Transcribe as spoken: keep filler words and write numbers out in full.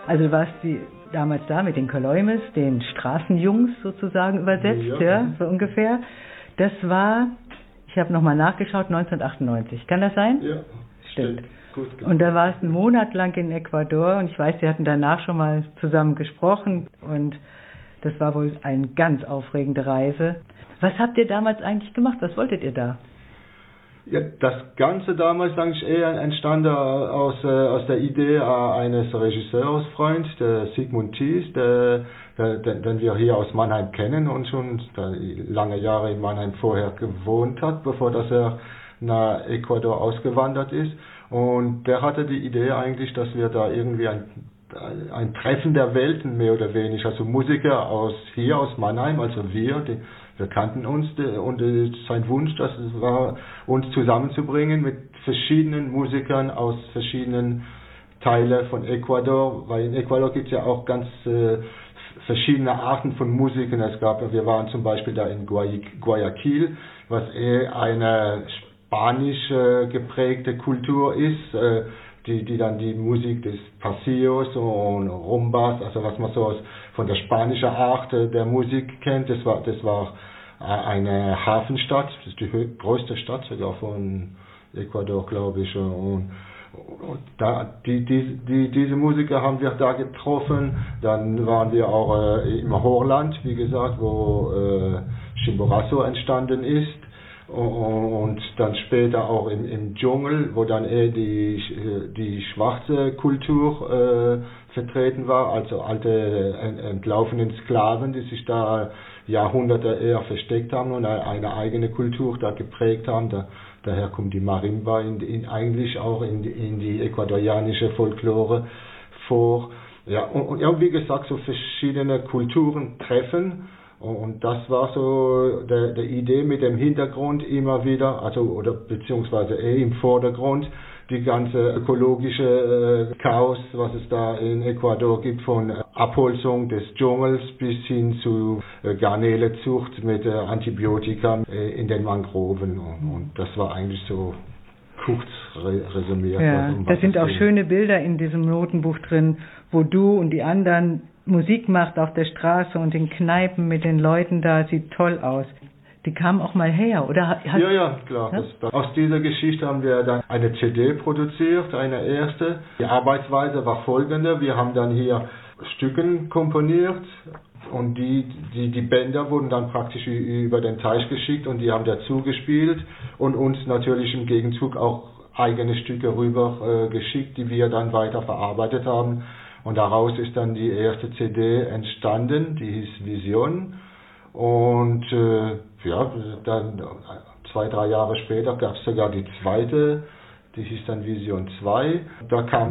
Also du warst die, damals da mit den Koloimes, den Straßenjungs sozusagen übersetzt, ja, ja so ungefähr. Das war, ich habe nochmal nachgeschaut, neunzehnhundertachtundneunzig. Kann das sein? Ja, stimmt. Gut, und da war es einen Monat lang in Ecuador und ich weiß, Sie hatten danach schon mal zusammen gesprochen und das war wohl eine ganz aufregende Reise. Was habt ihr damals eigentlich gemacht? Was wolltet ihr da? Ja, das Ganze damals eigentlich eher entstand aus, äh, aus der Idee äh, eines Regisseursfreunds, der Sigmund Thies, der, der, den wir hier aus Mannheim kennen und schon lange Jahre in Mannheim vorher gewohnt hat, bevor dass er nach Ecuador ausgewandert ist. Und der hatte die Idee eigentlich, dass wir da irgendwie ein, ein Treffen der Welten mehr oder weniger, also Musiker aus hier aus Mannheim, also wir, die, wir kannten uns und sein Wunsch, das war, uns zusammenzubringen mit verschiedenen Musikern aus verschiedenen Teilen von Ecuador, weil in Ecuador gibt es ja auch ganz äh, verschiedene Arten von Musiken. Es gab, wir waren zum Beispiel da in Guayaquil, was eher eine spanisch äh, geprägte Kultur ist, äh, die, die dann die Musik des Pasillos und Rumbas, also was man so aus, von der spanischen Art äh, der Musik kennt, das war, das war äh, eine Hafenstadt, das ist die höchste, größte Stadt sogar von Ecuador, glaube ich, und, und da, die, die, die, diese Musiker haben wir da getroffen. Dann waren wir auch äh, im Horland, wie gesagt, wo äh, Chimborazo entstanden ist. Und dann später auch im, im Dschungel, wo dann eher die, die schwarze Kultur äh, vertreten war, also alte entlaufenen Sklaven, die sich da Jahrhunderte eher versteckt haben und eine eigene Kultur da geprägt haben. Da, daher kommt die Marimba in, in, eigentlich auch in, in die ecuadorianische Folklore vor. Ja, und, und ja, wie gesagt, so verschiedene Kulturen treffen. Und das war so der, der Idee mit dem Hintergrund immer wieder, also oder beziehungsweise eh im Vordergrund, die ganze ökologische äh, Chaos, was es da in Ecuador gibt, von Abholzung des Dschungels bis hin zu äh, Garnelezucht mit äh, Antibiotika äh, in den Mangroven. Und, und das war eigentlich so kurz re- resümiert. Ja, um da sind auch ging. Schöne Bilder in diesem Notenbuch drin, wo du und die anderen Musik macht auf der Straße und in Kneipen mit den Leuten da, sieht toll aus. Die kamen auch mal her, oder? Hat, ja, ja, klar. Ja? Das, aus dieser Geschichte haben wir dann eine C D produziert, eine erste. Die Arbeitsweise war folgende: Wir haben dann hier Stücken komponiert und die, die, die Bänder wurden dann praktisch über den Teich geschickt und die haben dazu gespielt und uns natürlich im Gegenzug auch eigene Stücke rüber äh, geschickt, die wir dann weiter verarbeitet haben. Und daraus ist dann die erste C D entstanden, die hieß Vision. Und äh, ja, dann zwei, drei Jahre später gab es sogar die zweite, die hieß dann Vision zwei. Da kam